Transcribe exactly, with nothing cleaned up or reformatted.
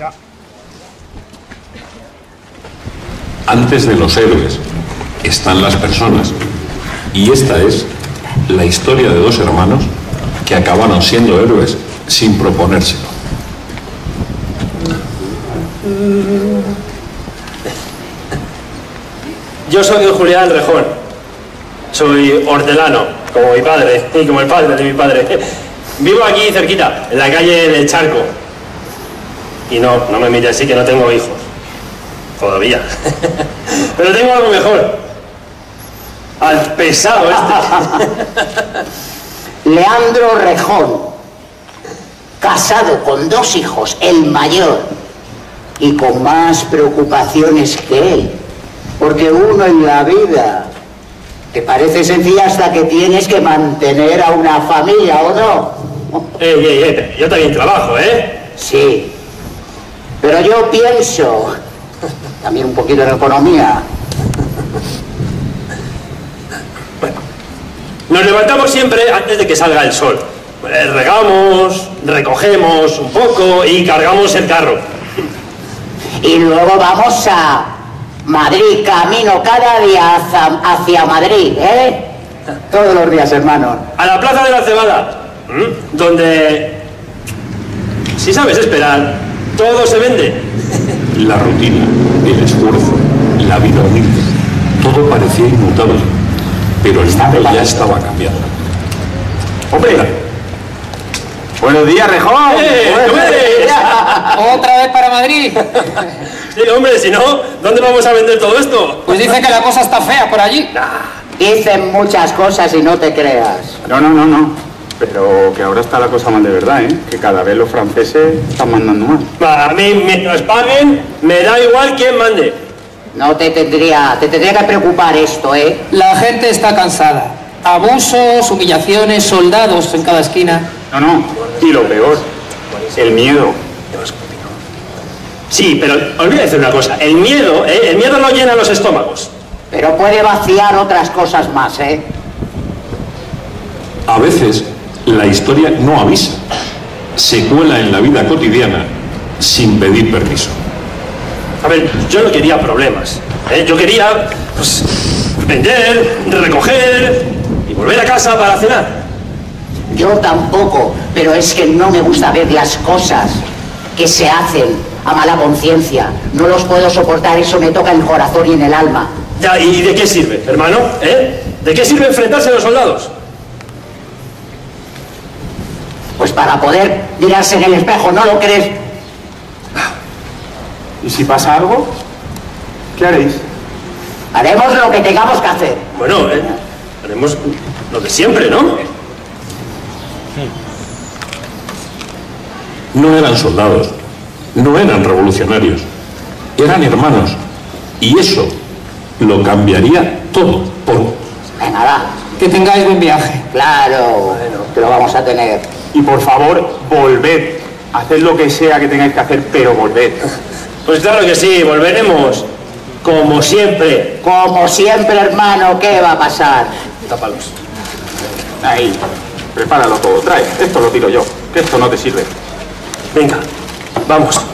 Antes de los héroes están las personas. Y esta es la historia de dos hermanos que acabaron siendo héroes sin proponérselo. Yo soy Julián Rejón. Soy hortelano, como mi padre, y como el padre de mi padre. Vivo aquí cerquita, en la calle del Charco. Y no, no me mire así que no tengo hijos. Todavía. Pero tengo algo mejor. Al pesado este. Leandro Rejón, casado con dos hijos, el mayor, y con más preocupaciones que él. Porque uno en la vida te parece sencilla hasta que tienes que mantener a una familia, ¿o no? Ey, ey, ey, yo también trabajo, ¿eh? Sí. Pero yo pienso, también un poquito en economía. Bueno, nos levantamos siempre antes de que salga el sol. Regamos, recogemos un poco y cargamos el carro. Y luego vamos a Madrid, camino cada día hacia, hacia Madrid, ¿eh? Todos los días, hermano. A la Plaza de la Cebada, donde, si sabes esperar, todo se vende. La rutina, el esfuerzo, la vida humilde, todo parecía inmutable, pero el mundo ya estaba cambiando. ¡Hombre! ¡Buenos días, Rejón! ¡Eh, ¡Buenos días! ¿Otra vez para Madrid? Sí, hombre, si no, ¿dónde vamos a vender todo esto? Pues dice que la cosa está fea por allí. Dicen muchas cosas y no te creas. No, no, no, no. Pero que ahora está la cosa mal de verdad, ¿eh? Que cada vez los franceses están mandando más. A mí, mientras paguen, me da igual quién mande. No te tendría, te tendría que preocupar esto, ¿eh? La gente está cansada. Abusos, humillaciones, soldados en cada esquina. No, no. Y lo peor, el miedo. Sí, pero olvida decir una cosa. El miedo, ¿eh? El miedo no llena los estómagos. Pero puede vaciar otras cosas más, ¿eh? A veces la historia no avisa, se cuela en la vida cotidiana sin pedir permiso. A ver, yo no quería problemas, ¿eh? Yo quería, pues, vender, recoger y volver a casa para cenar. Yo tampoco, pero es que no me gusta ver las cosas que se hacen a mala conciencia. No los puedo soportar, eso me toca en el corazón y en el alma. Ya, ¿y de qué sirve, hermano? ¿Eh? ¿De qué sirve enfrentarse a los soldados? Pues para poder mirarse en el espejo, ¿no lo crees? ¿Y si pasa algo? ¿Qué haréis? Haremos lo que tengamos que hacer. Bueno, eh, haremos lo de siempre, ¿no? No eran soldados, no eran revolucionarios, eran hermanos. Y eso lo cambiaría todo por... Venga, va. Que tengáis buen viaje. Claro, que lo vamos a tener. Y por favor, volved. Haced lo que sea que tengáis que hacer, pero volved. Pues claro que sí, volveremos como siempre. Como siempre, hermano, ¿qué va a pasar? Tápalos. Ahí, prepáralo todo. Trae, esto lo tiro yo, que esto no te sirve. Venga, vamos.